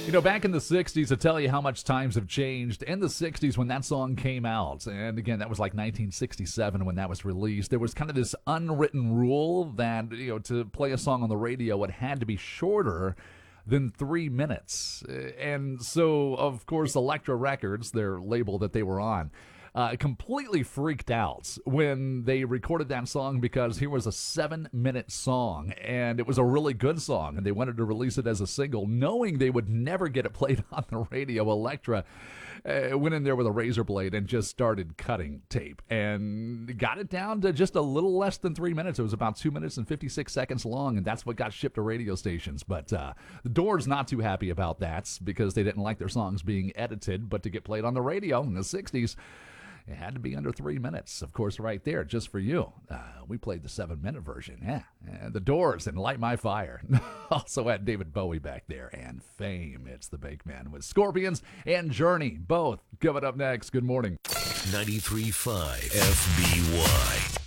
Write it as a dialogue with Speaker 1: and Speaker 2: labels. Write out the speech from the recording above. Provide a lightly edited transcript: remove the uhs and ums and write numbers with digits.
Speaker 1: Back in the 60s, to tell you how much times have changed, in the 60s when that song came out, and again, that was like 1967 when that was released, there was kind of this unwritten rule that, to play a song on the radio, it had to be shorter than 3 minutes. And so, of course, Elektra Records, their label that they were on, completely freaked out when they recorded that song because here was a 7-minute song and it was a really good song and they wanted to release it as a single knowing they would never get it played on the radio. Elektra went in there with a razor blade and just started cutting tape and got it down to just a little less than 3 minutes. It was about 2 minutes and 56 seconds long, and that's what got shipped to radio stations. But the Doors not too happy about that because they didn't like their songs being edited, but to get played on the radio in the 60s, it had to be under 3 minutes. Of course, right there, just for you. We played the 7-minute version. Yeah. The Doors and Light My Fire. Also had David Bowie back there and Fame. It's the Bakeman with Scorpions and Journey. Both coming up next. Good morning.
Speaker 2: 93.5 FBY.